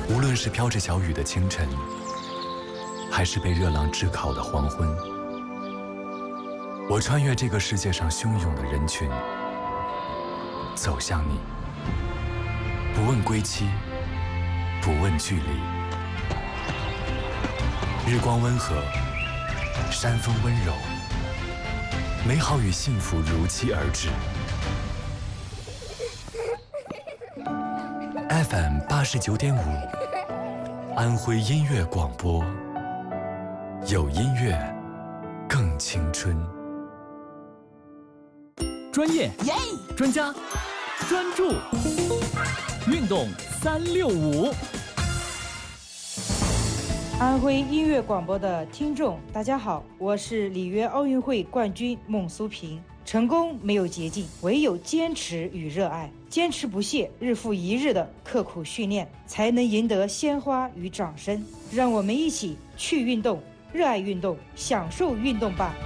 无论是飘着小雨的清晨，还是被热浪炙烤的黄昏，我穿越这个世界上汹涌的人群，走向你，不问归期，不问距离。日光温和，山风温柔，美好与幸福如期而至。FM 89.5，安徽音乐广播，有音乐更青春。 专业、专家、专注，运动365。 安徽音乐广播的听众，大家好，我是里约奥运会冠军孟苏平。成功没有捷径，唯有坚持与热爱。坚持不懈，日复一日的刻苦训练，才能赢得鲜花与掌声。让我们一起去运动，热爱运动，享受运动吧。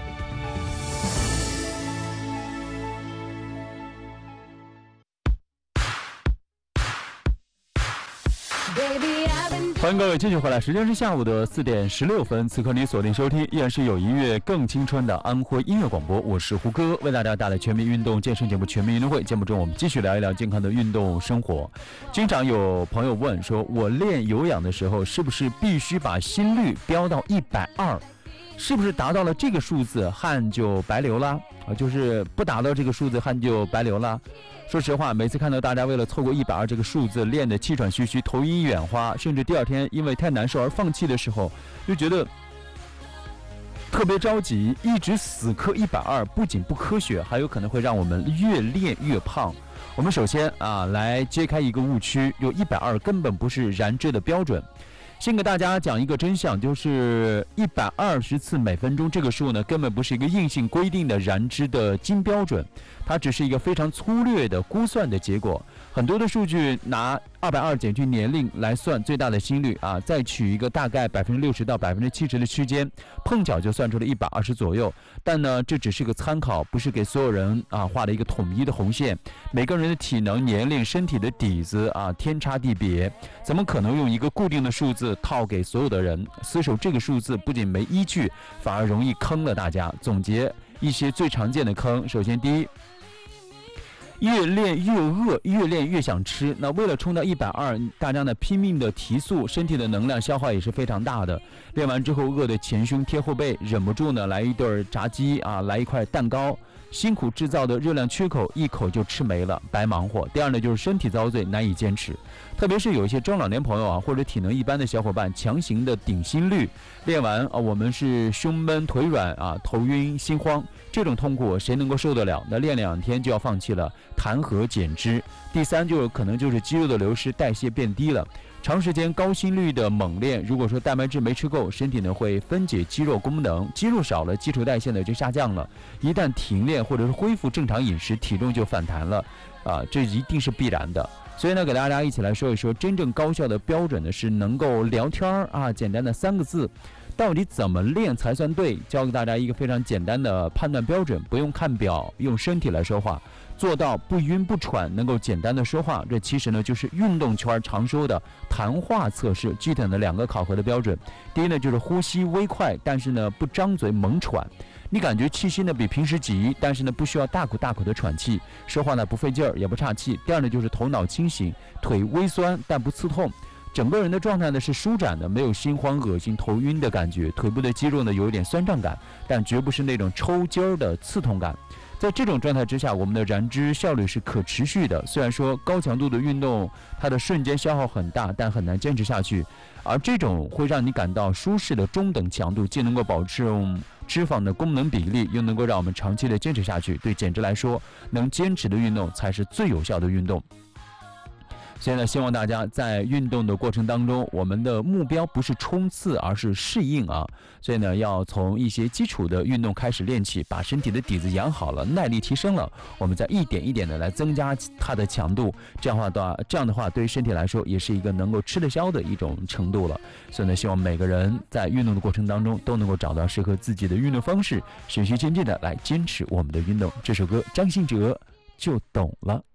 欢迎各位继续回来，时间是下午的4点16分，此刻你锁定收听依然是有音乐更青春的安徽音乐广播，我是胡歌，为大家带来全民运动健身节目《全民运动会》。节目中我们继续聊一聊健康的运动生活。经常有朋友问说，我练有氧的时候是不是必须把心率飙到120？是不是达到了这个数字汗就白流了就是不达到这个数字汗就白流了。说实话，每次看到大家为了凑够120这个数字练得气喘吁吁、头晕眼花，甚至第二天因为太难受而放弃的时候，就觉得特别着急。一直死磕120，不仅不科学，还有可能会让我们越练越胖。我们首先来揭开一个误区，有120根本不是燃脂的标准。先给大家讲一个真相，就是120次每分钟这个数呢，根本不是一个硬性规定的燃脂的金标准，它只是一个非常粗略的估算的结果。很多的数据拿220减去年龄来算最大的心率再取一个大概60%到70%的区间，碰巧就算出了120左右。但呢，这只是个参考，不是给所有人画了一个统一的红线。每个人的体能、年龄、身体的底子天差地别，怎么可能用一个固定的数字套给所有的人？死守这个数字不仅没依据，反而容易坑了大家。总结一些最常见的坑，首先第一，越练越饿，越练越想吃。那为了冲到120，大家呢拼命的提速，身体的能量消耗也是非常大的。练完之后饿得前胸贴后背，忍不住呢来一顿炸鸡来一块蛋糕，辛苦制造的热量缺口一口就吃没了，白忙活。第二呢，就是身体遭罪，难以坚持。特别是有一些中老年朋友或者体能一般的小伙伴，强行的顶心率，练完我们是胸闷腿软头晕心慌，这种痛苦谁能够受得了？那练2天就要放弃了，谈何减脂？第三可能就是肌肉的流失，代谢变低了。长时间高心率的猛练，如果说蛋白质没吃够，身体呢会分解肌肉功能，肌肉少了，基础代谢呢就下降了。一旦停练或者是恢复正常饮食，体重就反弹了这一定是必然的。所以呢，给大家一起来说一说，真正高效的标准呢是能够聊天简单的3个字，到底怎么练才算对？教给大家一个非常简单的判断标准，不用看表，用身体来说话，做到不晕不喘，能够简单的说话。这其实呢就是运动圈常说的谈话测试。具体的2个考核的标准，第一呢就是呼吸微快，但是呢不张嘴猛喘。你感觉气息呢比平时急，但是呢不需要大口大口的喘气，说话呢不费劲儿也不岔气。第二呢就是头脑清醒，腿微酸但不刺痛，整个人的状态呢是舒展的，没有心慌、恶心、头晕的感觉。腿部的肌肉呢有一点酸胀感，但绝不是那种抽筋儿的刺痛感。在这种状态之下，我们的燃脂效率是可持续的。虽然说高强度的运动它的瞬间消耗很大，但很难坚持下去。而这种会让你感到舒适的中等强度，既能够保持脂肪的功能比例，又能够让我们长期的坚持下去。对减脂来说，能坚持的运动才是最有效的运动。所以呢，希望大家在运动的过程当中，我们的目标不是冲刺，而是适应所以呢，要从一些基础的运动开始练起，把身体的底子养好了，耐力提升了，我们再一点一点的来增加它的强度。这样的话，对于身体来说，也是一个能够吃得消的一种程度了。所以呢，希望每个人在运动的过程当中，都能够找到适合自己的运动方式，循序渐进的来坚持我们的运动。这首歌张信哲就懂了。